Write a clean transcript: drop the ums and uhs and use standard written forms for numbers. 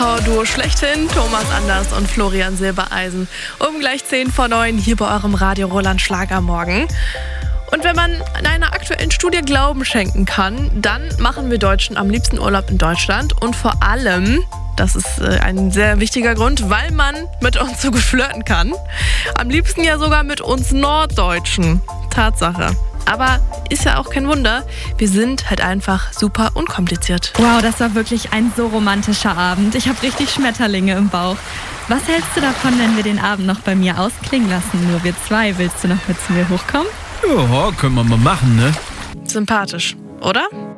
Duo schlechthin, Thomas Anders und Florian Silbereisen. Um gleich 10 vor 9 hier bei eurem Radio Roland Schlagermorgen. Und wenn man einer aktuellen Studie Glauben schenken kann, dann machen wir Deutschen am liebsten Urlaub in Deutschland. Und vor allem, das ist ein sehr wichtiger Grund, weil man mit uns so gut flirten kann. Am liebsten ja sogar mit uns Norddeutschen. Tatsache. Aber ist ja auch kein Wunder, wir sind halt einfach super unkompliziert. Wow, das war wirklich ein so romantischer Abend. Ich habe richtig Schmetterlinge im Bauch. Was hältst du davon, wenn wir den Abend noch bei mir ausklingen lassen? Nur wir zwei. Willst du noch mit zu mir hochkommen? Ja, können wir mal machen, ne? Sympathisch, oder?